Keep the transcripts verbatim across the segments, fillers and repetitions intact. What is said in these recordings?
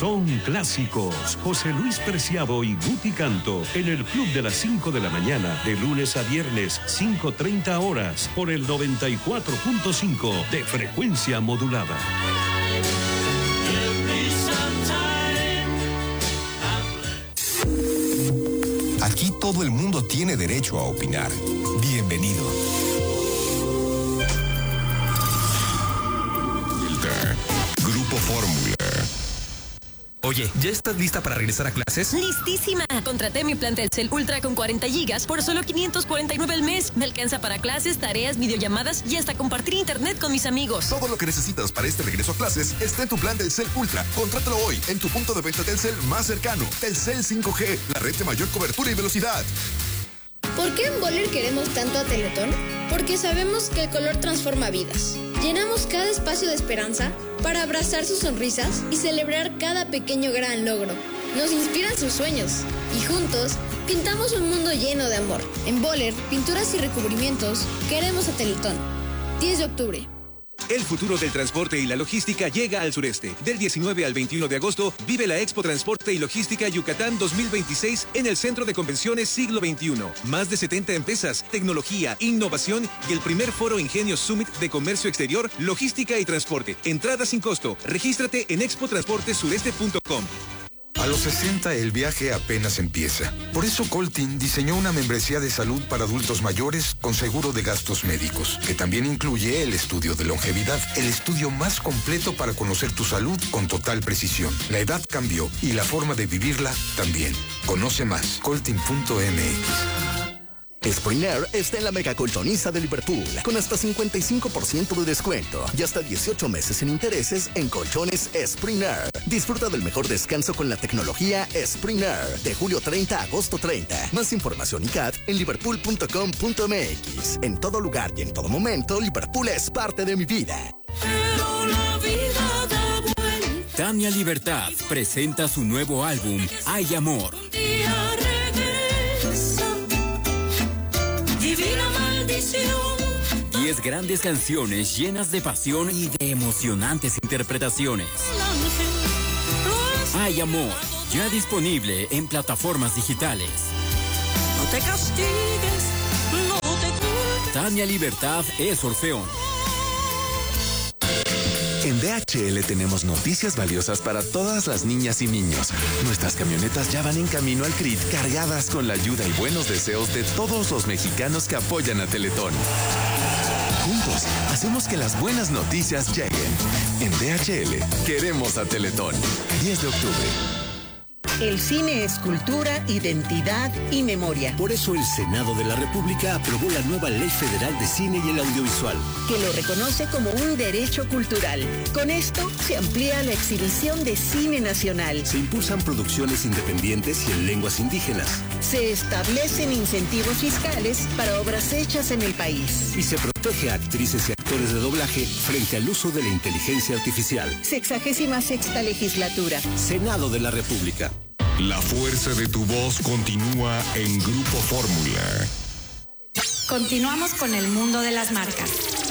son clásicos. José Luis Preciado y Guti Canto en el Club de las cinco de la mañana, de lunes a viernes, cinco treinta horas, por el noventa y cuatro punto cinco de frecuencia modulada. Aquí todo el mundo tiene derecho a opinar. Bienvenido. Grupo Fórmula. Oye, ¿ya estás lista para regresar a clases? ¡Listísima! Contraté mi plan Telcel Ultra con cuarenta gigas por solo quinientos cuarenta y nueve al mes. Me alcanza para clases, tareas, videollamadas y hasta compartir internet con mis amigos. Todo lo que necesitas para este regreso a clases está en tu plan Telcel Ultra. Contrátalo hoy en tu punto de venta Telcel más cercano. Telcel cinco G, la red de mayor cobertura y velocidad. ¿Por qué en Boller queremos tanto a Teletón? Porque sabemos que el color transforma vidas. Llenamos cada espacio de esperanza para abrazar sus sonrisas y celebrar cada pequeño gran logro. Nos inspiran sus sueños y juntos pintamos un mundo lleno de amor. En Boller, pinturas y recubrimientos, queremos a Teletón. diez de octubre. El futuro del transporte y la logística llega al sureste. Del diecinueve al veintiuno de agosto, vive la Expo Transporte y Logística Yucatán dos mil veintiséis en el Centro de Convenciones Siglo veintiuno. Más de setenta empresas, tecnología, innovación y el primer foro Ingenio Summit de Comercio Exterior, Logística y Transporte. Entrada sin costo. Regístrate en expo transporte sureste punto com. A los sesenta el viaje apenas empieza. Por eso Coltin diseñó una membresía de salud para adultos mayores con seguro de gastos médicos, que también incluye el estudio de longevidad, el estudio más completo para conocer tu salud con total precisión. La edad cambió y la forma de vivirla también. Conoce más, coltin punto m x. Spring Air está en la mega colchoniza de Liverpool, con hasta cincuenta y cinco por ciento de descuento y hasta dieciocho meses sin intereses en colchones Spring Air. Disfruta del mejor descanso con la tecnología Spring Air, de julio treinta a agosto treinta. Más información y C A T en liverpool punto com punto m x. En todo lugar y en todo momento, Liverpool es parte de mi vida. Pero la vida da vuelta. Tania Libertad presenta su nuevo álbum, Hay Amor. Un día regresa. Divina maldición. Diez grandes canciones llenas de pasión y de emocionantes interpretaciones. Hay Amor, ya disponible en plataformas digitales. No te castigues, no te culpes. Tania Libertad es Orfeón. En D H L tenemos noticias valiosas para todas las niñas y niños. Nuestras camionetas ya van en camino al C R I T cargadas con la ayuda y buenos deseos de todos los mexicanos que apoyan a Teletón. Juntos, hacemos que las buenas noticias lleguen. En D H L, queremos a Teletón. diez de octubre. El cine es cultura, identidad y memoria. Por eso el Senado de la República aprobó la nueva Ley Federal de Cine y el Audiovisual, que lo reconoce como un derecho cultural. Con esto se amplía la exhibición de cine nacional. Se impulsan producciones independientes y en lenguas indígenas. Se establecen incentivos fiscales para obras hechas en el país. Y se protege a actrices y actores de doblaje frente al uso de la inteligencia artificial. Sexagésima sexta legislatura. Senado de la República. La fuerza de tu voz continúa en Grupo Fórmula. Continuamos con el mundo de las marcas.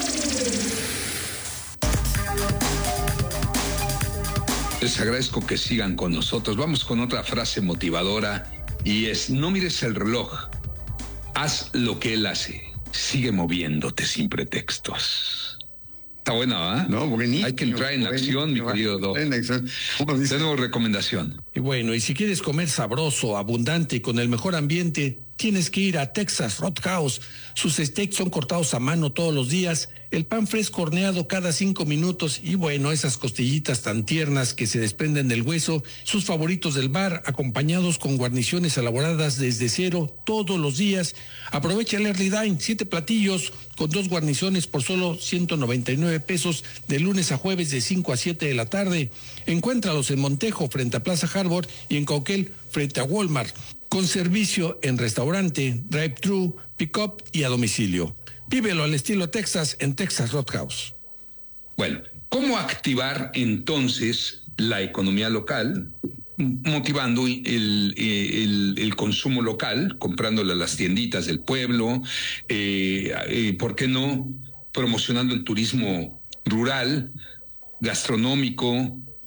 Les agradezco que sigan con nosotros. Vamos con otra frase motivadora y es: no mires el reloj, haz lo que él hace, sigue moviéndote sin pretextos. Está bueno, ¿eh? No, buenísimo. Hay que entrar en acción, mi querido Doc. En acción. Tenemos recomendación. Y bueno, y si quieres comer sabroso, abundante y con el mejor ambiente, tienes que ir a Texas Roadhouse. Sus steaks son cortados a mano todos los días, el pan fresco horneado cada cinco minutos y bueno, esas costillitas tan tiernas que se desprenden del hueso, sus favoritos del bar, acompañados con guarniciones elaboradas desde cero todos los días. Aprovecha el Early Dine, siete platillos con dos guarniciones por solo ciento noventa y nueve pesos de lunes a jueves de cinco a siete de la tarde. Encuéntralos en Montejo frente a Plaza Harbor y en Cauquel frente a Walmart, con servicio en restaurante, drive-thru, pick-up y a domicilio. Vívelo al estilo Texas en Texas Roadhouse. Bueno, ¿cómo activar entonces la economía local? Motivando el, el, el consumo local, comprándole a las tienditas del pueblo, eh, eh, ¿por qué no? Promocionando el turismo rural, gastronómico,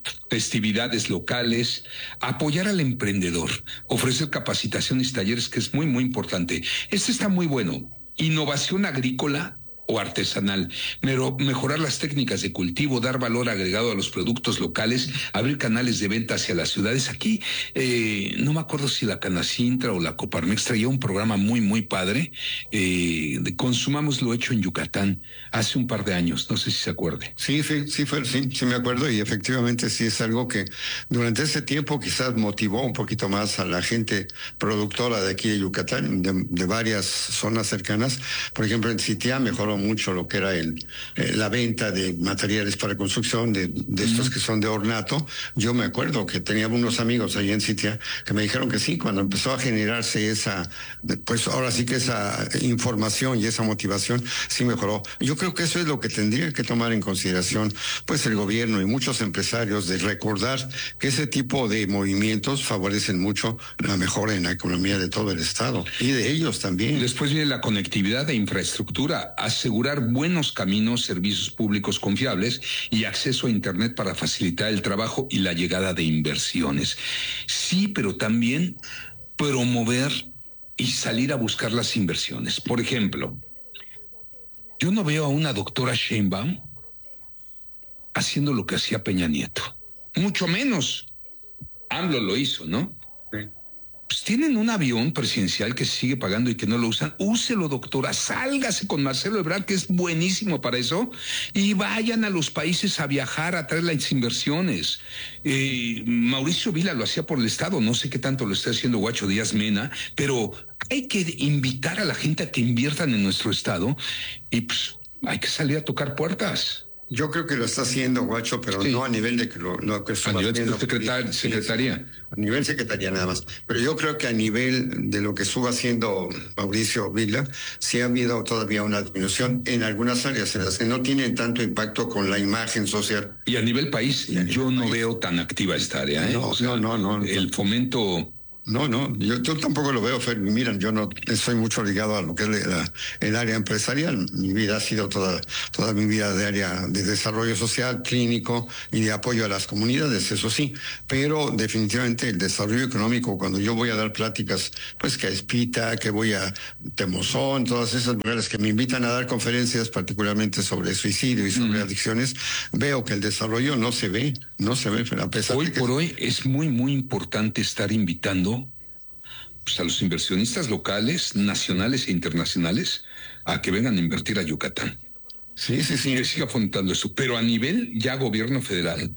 festividades locales, apoyar al emprendedor, ofrecer capacitaciones y talleres, que es muy, muy importante. Este está muy bueno. Innovación agrícola o artesanal, pero mejorar las técnicas de cultivo, dar valor agregado a los productos locales, abrir canales de venta hacia las ciudades. Aquí, eh, no me acuerdo si la Canacintra o la Coparmex traía un programa muy, muy padre, eh, de Consumamos lo hecho en Yucatán, hace un par de años, no sé si se acuerde. Sí, sí, sí, fue, sí, sí me acuerdo, y efectivamente sí es algo que durante ese tiempo quizás motivó un poquito más a la gente productora de aquí de Yucatán, de, de varias zonas cercanas. Por ejemplo, en Sitiá mejoró mucho lo que era el eh, la venta de materiales para construcción, de, de estos que son de ornato. Yo me acuerdo que tenía unos amigos ahí en Sitiá que me dijeron que sí, cuando empezó a generarse esa, pues ahora sí que esa información y esa motivación sí mejoró. Yo creo que eso es lo que tendría que tomar en consideración pues el gobierno y muchos empresarios, de recordar que ese tipo de movimientos favorecen mucho la mejora en la economía de todo el estado y de ellos también. Después viene la conectividad e infraestructura, asegurar buenos caminos, servicios públicos confiables y acceso a Internet para facilitar el trabajo y la llegada de inversiones. Sí, pero también promover y salir a buscar las inversiones. Por ejemplo, yo no veo a una doctora Sheinbaum haciendo lo que hacía Peña Nieto. Mucho menos. AMLO lo hizo, ¿no? Sí. Pues tienen un avión presidencial que se sigue pagando y que no lo usan. Úselo, doctora. Sálgase con Marcelo Ebrard, que es buenísimo para eso. Y vayan a los países a viajar, a traer las inversiones. Eh, Mauricio Vila lo hacía por el Estado. No sé qué tanto lo está haciendo Guacho Díaz Mena, pero hay que invitar a la gente a que inviertan en nuestro Estado y pues hay que salir a tocar puertas. Yo creo que lo está haciendo, Guacho, pero sí, no a nivel de que lo, lo que a nivel de secretar, secretaría. A nivel secretaría nada más. Pero yo creo que a nivel de lo que estuvo haciendo Mauricio Vila, sí ha habido todavía una disminución en algunas áreas en las que no tienen tanto impacto con la imagen social. Y a nivel país, a nivel yo país. no veo tan activa esta área. ¿eh? No, o sea, no, no, no. El fomento... No, no, yo, yo tampoco lo veo, Fer. Miren, yo no estoy mucho ligado a lo que es la, el área empresarial. Mi vida ha sido toda, toda mi vida de área de desarrollo social, clínico y de apoyo a las comunidades, eso sí. Pero definitivamente el desarrollo económico, cuando yo voy a dar pláticas, pues que a Espita, que voy a Temozón, todas esas lugares que me invitan a dar conferencias, particularmente sobre suicidio y sobre mm. adicciones, veo que el desarrollo no se ve, no se ve, a pesar hoy de que... por hoy es muy, muy importante estar invitando pues a los inversionistas locales, nacionales e internacionales, a que vengan a invertir a Yucatán. Sí, sí, sí. Que siga fomentando eso. Pero a nivel ya gobierno federal,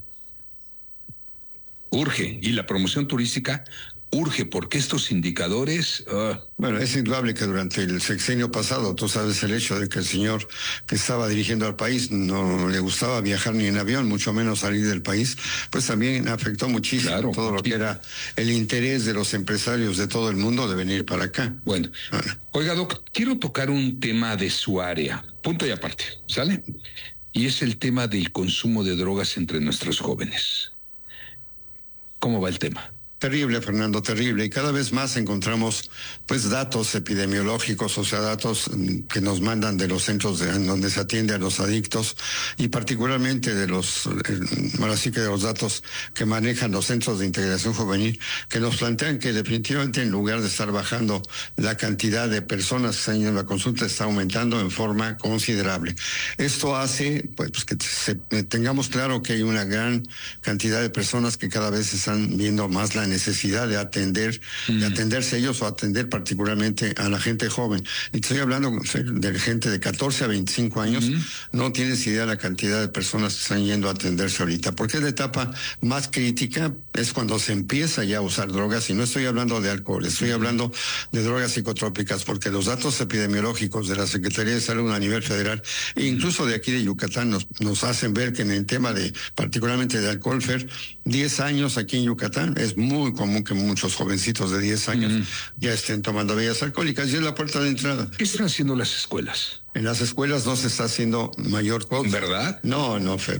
urge. Y la promoción turística urge, porque estos indicadores... Uh... Bueno, es indudable que durante el sexenio pasado, tú sabes el hecho de que el señor que estaba dirigiendo al país no le gustaba viajar ni en avión, mucho menos salir del país, pues también afectó muchísimo claro, todo lo que era el interés de los empresarios de todo el mundo de venir para acá. Bueno, ah. Oiga, Doc, quiero tocar un tema de su área, punto y aparte, ¿sale? Y es el tema del consumo de drogas entre nuestros jóvenes. ¿Cómo va el tema? Terrible, Fernando, terrible. Y cada vez más encontramos pues datos epidemiológicos, o sea, datos que nos mandan de los centros de, en donde se atiende a los adictos y particularmente de los, ahora sí que de los datos que manejan los centros de integración juvenil, que nos plantean que definitivamente en lugar de estar bajando la cantidad de personas que están yendo a la consulta, está aumentando en forma considerable. Esto hace pues que se, tengamos claro que hay una gran cantidad de personas que cada vez están viendo más la necesidad de atender, mm. de atenderse ellos o atender particularmente a la gente joven. Y estoy hablando de gente de catorce a veinticinco años, mm. no tienes idea de la cantidad de personas que están yendo a atenderse ahorita, porque es la etapa más crítica, es cuando se empieza ya a usar drogas, y no estoy hablando de alcohol, estoy mm. hablando de drogas psicotrópicas, porque los datos epidemiológicos de la Secretaría de Salud a nivel federal, e incluso de aquí de Yucatán, nos, nos hacen ver que en el tema de, particularmente de alcohol, Fer, diez años aquí en Yucatán, es muy muy común que muchos jovencitos de diez años mm. ya estén tomando bebidas alcohólicas, y es la puerta de entrada. ¿Qué están haciendo las escuelas? En las escuelas no se está haciendo mayor cosa. ¿Verdad? No, no, Fer, no.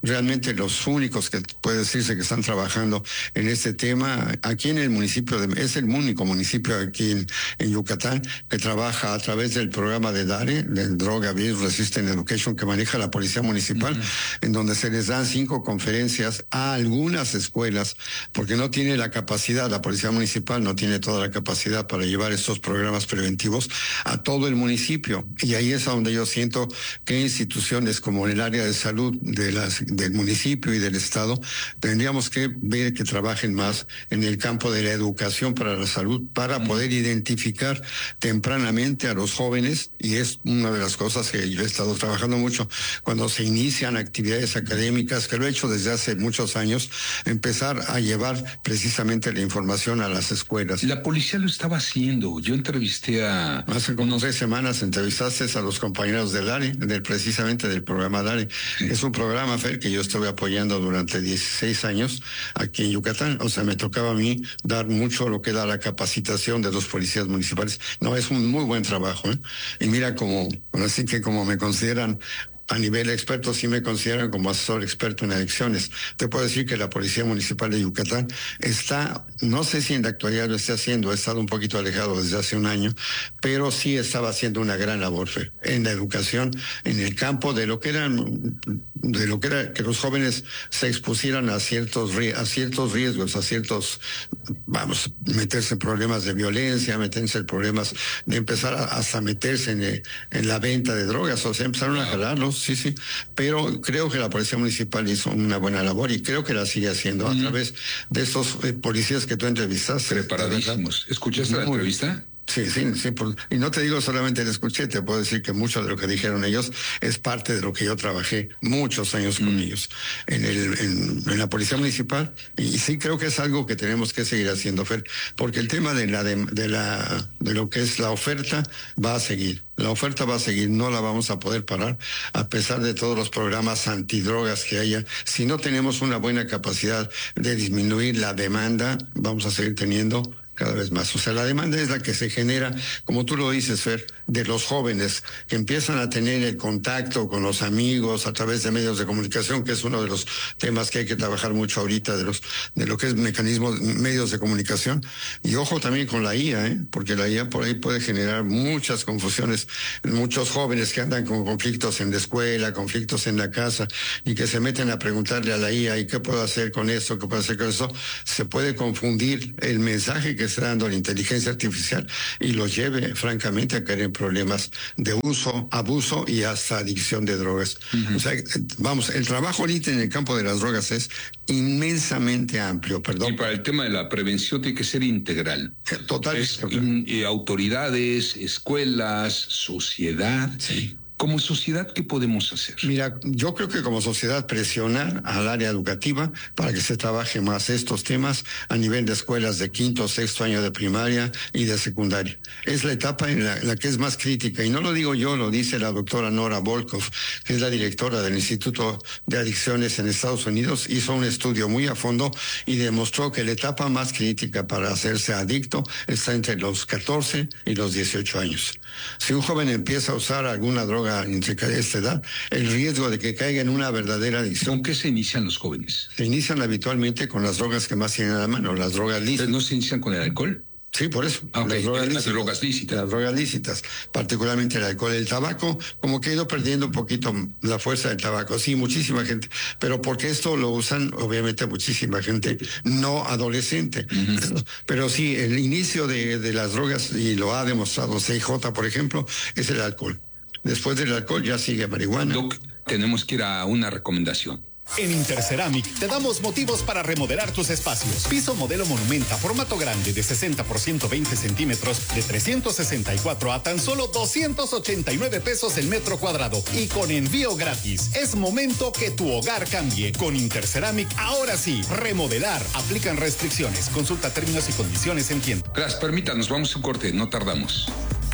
realmente los únicos que puede decirse que están trabajando en este tema aquí en el municipio de, es el único municipio aquí en, en Yucatán que trabaja a través del programa de DARE, del Drug Abuse Resistant Education, que maneja la Policía Municipal, uh-huh. en donde se les dan cinco conferencias a algunas escuelas, porque no tiene la capacidad, la Policía Municipal no tiene toda la capacidad para llevar estos programas preventivos a todo el municipio. Y ahí es a donde yo siento que instituciones como el área de salud de las, del municipio y del estado tendríamos que ver que trabajen más en el campo de la educación para la salud, para poder identificar tempranamente a los jóvenes, y es una de las cosas que yo he estado trabajando mucho cuando se inician actividades académicas, que lo he hecho desde hace muchos años, empezar a llevar precisamente la información a las escuelas. La policía lo estaba haciendo. Yo entrevisté a... Hace como tres semanas entrevistaste a los compañeros del DARE, del, precisamente del programa DARE. Sí. Es un programa, Fer, que yo estuve apoyando durante dieciséis años aquí en Yucatán. O sea, me tocaba a mí dar mucho lo que da la capacitación de los policías municipales. No, es un muy buen trabajo, ¿eh? Y mira como, así que como me consideran a nivel experto, sí me consideran como asesor experto en adicciones. Te puedo decir que la Policía Municipal de Yucatán está, no sé si en la actualidad lo esté haciendo, he estado un poquito alejado desde hace un año, pero sí estaba haciendo una gran labor, Fer, en la educación, en el campo de lo que eran, de lo que era que los jóvenes se expusieran a ciertos, a ciertos riesgos, a ciertos, vamos, meterse en problemas de violencia, meterse en problemas de empezar a, hasta meterse en, en la venta de drogas, o sea, empezaron a jalarlos. Sí, sí, pero creo que la Policía Municipal hizo una buena labor y creo que la sigue haciendo mm. a través de estos eh, policías que tú entrevistaste. Preparadísimos. ¿Escuchaste la entrevista? Sí, sí, sí. Por, y no te digo solamente la escuché, te puedo decir que mucho de lo que dijeron ellos es parte de lo que yo trabajé muchos años con mm. ellos en, el, en, en la Policía Municipal. Y sí creo que es algo que tenemos que seguir haciendo, Fer, porque el tema de la de, de la de lo que es la oferta va a seguir. La oferta va a seguir, no la vamos a poder parar, a pesar de todos los programas antidrogas que haya. Si no tenemos una buena capacidad de disminuir la demanda, vamos a seguir teniendo cada vez más. O sea, la demanda es la que se genera, como tú lo dices, Fer, de los jóvenes que empiezan a tener el contacto con los amigos a través de medios de comunicación, que es uno de los temas que hay que trabajar mucho ahorita, de los de lo que es mecanismos, medios de comunicación. Y ojo también con la I A, ¿eh? Porque la I A por ahí puede generar muchas confusiones, muchos jóvenes que andan con conflictos en la escuela, conflictos en la casa, y que se meten a preguntarle a la I A, ¿y qué puedo hacer con esto? ¿Qué puedo hacer con eso? Se puede confundir el mensaje que está dando la inteligencia artificial y los lleve, francamente, a caer en problemas de uso, abuso y hasta adicción de drogas. Uh-huh. O sea, vamos, el trabajo ahorita en el campo de las drogas es inmensamente amplio, perdón. Y para el tema de la prevención tiene que ser integral. Total. Es, in, eh, autoridades, escuelas, sociedad. Sí. Como sociedad, ¿qué podemos hacer? Mira, yo creo que como sociedad presionar al área educativa para que se trabaje más estos temas a nivel de escuelas de quinto, sexto año de primaria y de secundaria. Es la etapa en la, la que es más crítica, y no lo digo yo, lo dice la doctora Nora Volkov, que es la directora del Instituto de Adicciones en Estados Unidos. Hizo un estudio muy a fondo y demostró que la etapa más crítica para hacerse adicto está entre los catorce y los dieciocho años. Si un joven empieza a usar alguna droga entre esta edad, el riesgo de que caiga en una verdadera adicción. ¿Con qué se inician los jóvenes? Se inician habitualmente con las drogas que más tienen a la mano, las drogas lícitas. ¿No se inician con el alcohol? Sí, por eso. Ah, okay. Las drogas lícitas. Las drogas lícitas. Las drogas lícitas, particularmente el alcohol. El tabaco, como que ha ido perdiendo un poquito la fuerza del tabaco. Sí, muchísima gente. Pero porque esto lo usan, obviamente, muchísima gente no adolescente. Uh-huh. Pero sí, el inicio de, de las drogas, y lo ha demostrado C J, por ejemplo, es el alcohol. Después del alcohol ya sigue marihuana. Doc, tenemos que ir a una recomendación. En Interceramic te damos motivos para remodelar tus espacios. Piso modelo Monumenta, formato grande de sesenta por ciento veinte centímetros, de trescientos sesenta y cuatro a tan solo doscientos ochenta y nueve pesos el metro cuadrado y con envío gratis. Es momento que tu hogar cambie. Con Interceramic, ahora sí, remodelar. Aplican restricciones. Consulta términos y condiciones en tienda. Gracias, permítanos, vamos a un corte, no tardamos.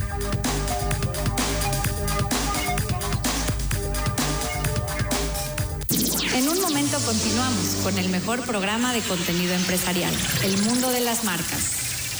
En un momento continuamos con el mejor programa de contenido empresarial, El Mundo de las Marcas.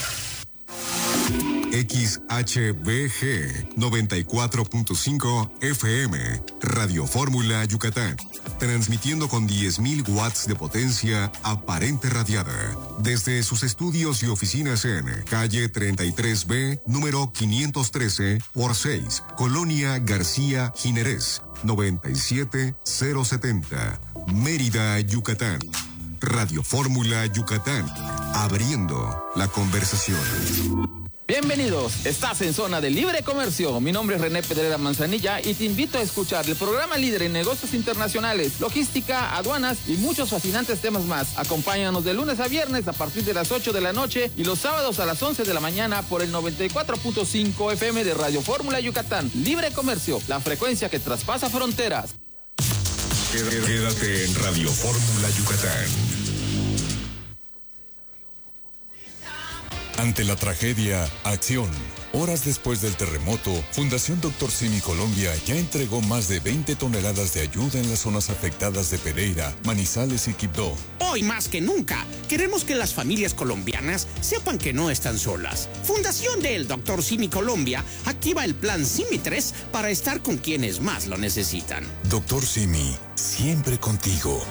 X H B G noventa y cuatro punto cinco F M, Radio Fórmula Yucatán. transmitiendo con diez mil watts de potencia aparente radiada. Desde sus estudios y oficinas en calle treinta y tres B, número quinientos trece por seis, Colonia García Jiménez, noventa y siete cero setenta, Mérida, Yucatán. Radio Fórmula Yucatán, abriendo la conversación. Bienvenidos, estás en Zona de Libre Comercio. Mi nombre es René Pedrera Manzanilla y te invito a escuchar el programa líder en negocios internacionales, logística, aduanas y muchos fascinantes temas más. Acompáñanos de lunes a viernes a partir de las ocho de la noche y los sábados a las once de la mañana por el noventa y cuatro punto cinco F M de Radio Fórmula Yucatán. Libre Comercio, la frecuencia que traspasa fronteras. Quédate en Radio Fórmula Yucatán. Ante la tragedia, acción. Horas después del terremoto, Fundación Doctor Simi Colombia ya entregó más de veinte toneladas de ayuda en las zonas afectadas de Pereira, Manizales y Quibdó. Hoy más que nunca, queremos que las familias colombianas sepan que no están solas. Fundación del Doctor Simi Colombia activa el plan Simi tres para estar con quienes más lo necesitan. Doctor Simi, siempre contigo.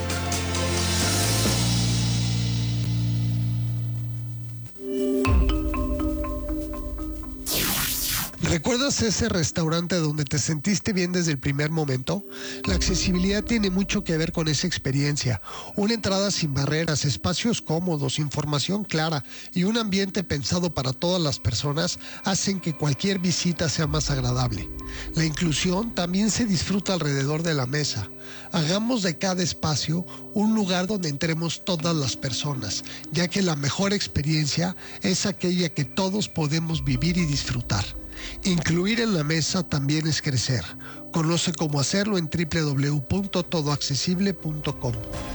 ¿Recuerdas ese restaurante donde te sentiste bien desde el primer momento? La accesibilidad tiene mucho que ver con esa experiencia. Una entrada sin barreras, espacios cómodos, información clara y un ambiente pensado para todas las personas hacen que cualquier visita sea más agradable. La inclusión también se disfruta alrededor de la mesa. Hagamos de cada espacio un lugar donde entremos todas las personas, ya que la mejor experiencia es aquella que todos podemos vivir y disfrutar. Incluir en la mesa también es crecer. Conoce cómo hacerlo en doble u doble u doble u punto todo accesible punto com.